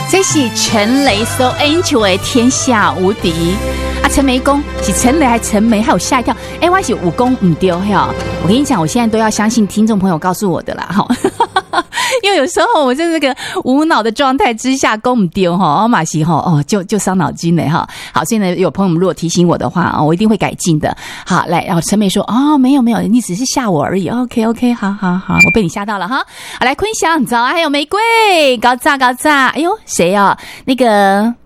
这是陈雷 So Angel 的天下无敌啊！陈梅公是陈雷还陈梅，还有吓一跳，哎，我是武功唔丢哈！我跟你讲，我现在都要相信听众朋友告诉我的啦哈。因为有时候我在这个无脑的状态之下攻唔丢哈，马西哈就伤脑筋了哈。好，所以呢，有朋友们如果提醒我的话我一定会改进的。好，来，然后陈梅说没有，你只是吓我而已。OK， 好，我被你吓到了哈。好，来，坤祥早安，还有玫瑰，高炸。哎呦，谁啊？那个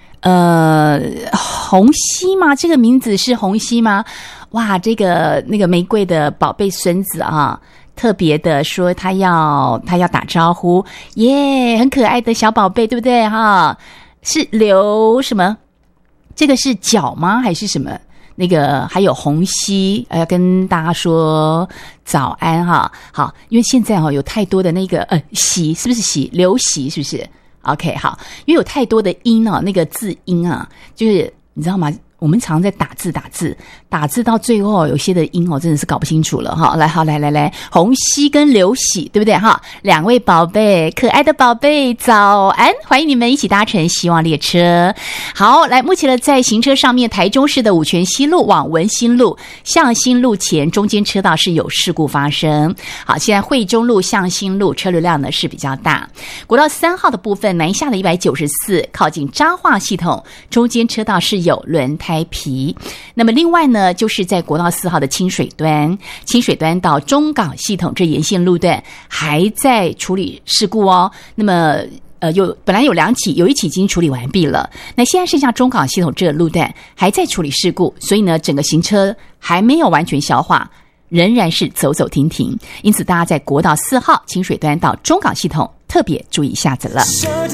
红熙吗？这个名字是红熙吗？哇，那个玫瑰的宝贝孙子啊。特别的说他要打招呼耶，很可爱的小宝贝，对不对哈？是刘什么？这个是角吗？还是什么？那个还有红熙要跟大家说早安哈。好，因为现在有太多的那个习，是不是习？刘习是不是 ？OK， 好，因为有太多的音那个字音啊，就是你知道吗？我们常在打字到最后有些的音真的是搞不清楚了哈。来，红熙跟刘喜对不对哈？两位宝贝，可爱的宝贝，早安，欢迎你们一起搭乘希望列车。好，来，目前呢在行车上面，台中市的五权西路往文心路向心路前中间车道是有事故发生。好，现在惠中路向心路车流量呢是比较大。国道3号的部分，南下的194靠近彰化系统中间车道是有轮胎皮。那么另外呢，就是在国道4号的清水端到中港系统这沿线路段还在处理事故哦。那么本来有2起，有1起已经处理完毕了，那现在剩下中港系统这个路段还在处理事故，所以呢整个行车还没有完全消化，仍然是走走停停。因此大家在国道4号清水端到中港系统特别注意一下子了。